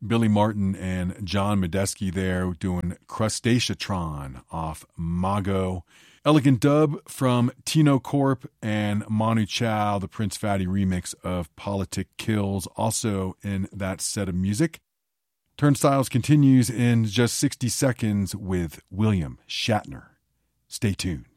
Billy Martin and John Medeski there doing Crustaceatron off Mago. Elegant dub from Tino Corp and Manu Chao, the Prince Fatty remix of Politic Kills, also in that set of music. Turnstiles continues in just 60 seconds with William Shatner. Stay tuned.